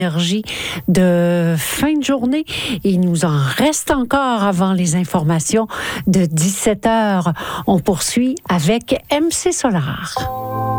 Énergie de fin de journée. Il nous en reste encore avant les informations de 17h. On poursuit avec MC Solar.